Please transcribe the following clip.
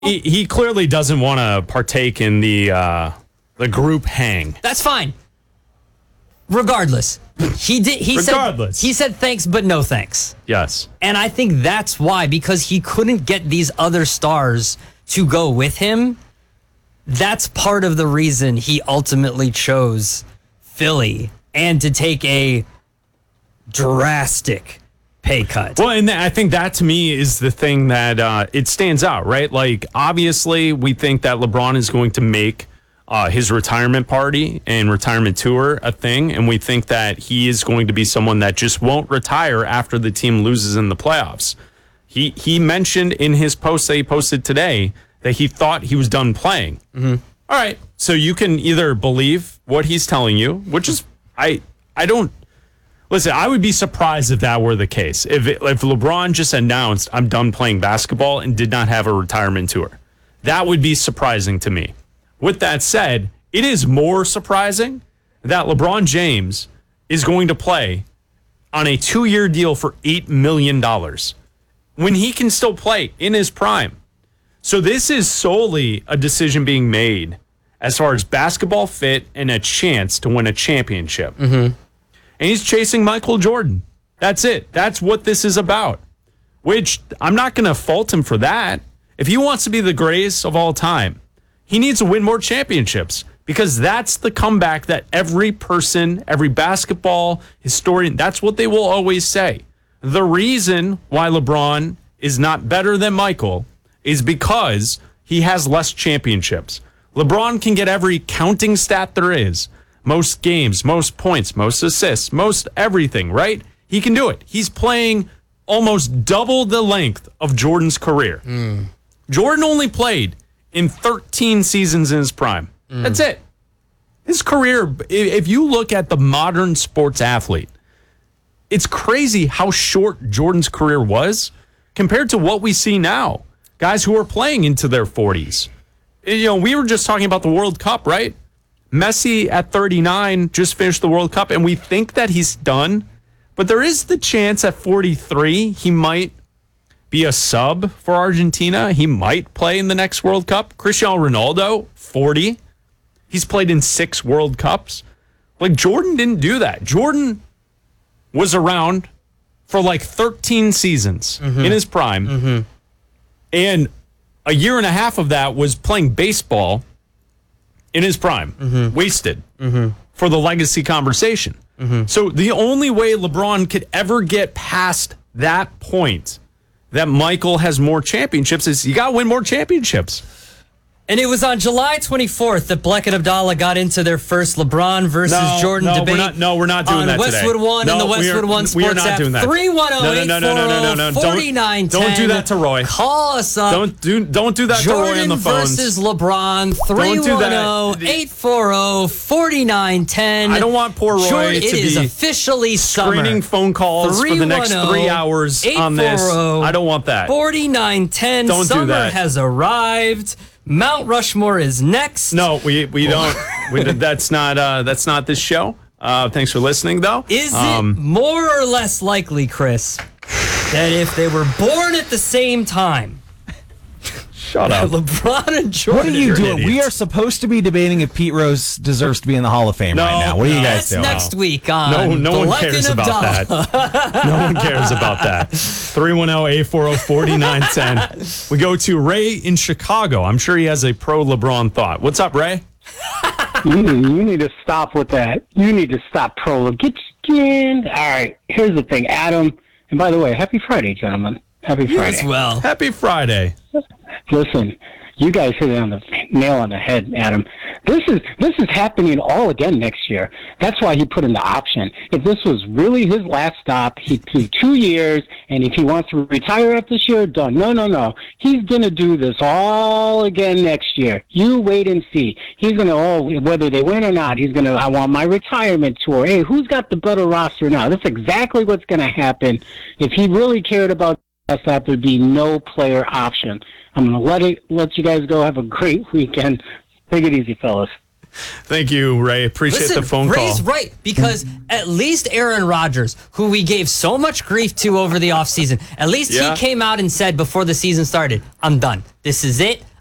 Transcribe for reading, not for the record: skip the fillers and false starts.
He clearly doesn't want to partake in the group hang. That's fine. Regardless, he said thanks, but no thanks. Yes. And I think that's why, because he couldn't get these other stars to go with him. That's part of the reason he ultimately chose Philly and to take a drastic pay cut. Well, and I think that to me is the thing that it stands out, right? Like, obviously, we think that LeBron is going to make his retirement party and retirement tour a thing, and we think that he is going to be someone that just won't retire after the team loses in the playoffs. He mentioned in his post that he posted today that he thought he was done playing. Mm-hmm. All right, so you can either believe what he's telling you, which is I don't. Listen, I would be surprised if that were the case. If LeBron just announced, I'm done playing basketball and did not have a retirement tour. That would be surprising to me. With that said, it is more surprising that LeBron James is going to play on a 2-year deal for $8 million when he can still play in his prime. So this is solely a decision being made as far as basketball fit and a chance to win a championship. Mm-hmm. And he's chasing Michael Jordan. That's it. That's what this is about. Which I'm not going to fault him for that. If he wants to be the greatest of all time, he needs to win more championships because that's the comeback that every person, every basketball historian, that's what they will always say. The reason why LeBron is not better than Michael is because he has less championships. LeBron can get every counting stat there is. Most games, most points, most assists, most everything, right? He can do it. He's playing almost double the length of Jordan's career. Jordan only played in 13 seasons in his prime. That's it. His career, if you look at the modern sports athlete, it's crazy how short Jordan's career was compared to what we see now. Guys who are playing into their 40s. You know, we were just talking about the World Cup, right? Messi at 39 just finished the World Cup, and we think that he's done. But there is the chance at 43 he might be a sub for Argentina. He might play in the next World Cup. Cristiano Ronaldo, 40. He's played in 6 World Cups. Like, Jordan didn't do that. Jordan was around for like 13 seasons in his prime. Mm-hmm. And a year and a half of that was playing baseball in his prime, wasted for the legacy conversation. So the only way LeBron could ever get past that point that Michael has more championships is you got to win more championships. And it was on July 24th that Bleck and Abdallah got into their first LeBron versus Jordan debate. We're not doing that today. On Westwood One and the Westwood One Sports app. 310-840-4910. Don't do that to Roy. Call us up. Don't do that to Roy on the phone. Jordan versus LeBron. 310-840-4910. I don't want poor Roy Jordan, to it is be officially summer. screening phone calls for the next 3 hours on this. I don't want that. 4910. Don't Summer do that. has arrived. Mount Rushmore is next. No, we don't. That's not this show. Thanks for listening, though. Is it more or less likely, Chris, that if they were born at the same time, shut up, LeBron and Jordan? What are you doing? We are supposed to be debating if Pete Rose deserves to be in the Hall of Fame right now. What are you guys doing? That's next week on No one cares about that. No one cares about that. 310-840-4910. We go to Ray in Chicago. I'm sure he has a pro LeBron thought. What's up, Ray? You need to stop with that. You need to stop trolling. Get skinned. All right, here's the thing, Adam. And by the way, happy Friday, gentlemen. Happy Friday. As well. Happy Friday. Listen, you guys hit it on the nail on the head, Adam. This is happening all again next year. That's why he put in the option. If this was really his last stop, he'd do 2 years, and if he wants to retire after this year, done. No. He's going to do this all again next year. You wait and see. He's going to, whether they win or not, he's going to, I want my retirement tour. Hey, who's got the better roster now? That's exactly what's going to happen. If he really cared about that, there'd be no player option. I'm going to let you guys go. Have a great weekend. Take it easy, fellas. Thank you, Ray. Appreciate the phone call. Ray's right, because at least Aaron Rodgers, who we gave so much grief to over the offseason, at least he came out and said before the season started, I'm done. This is it.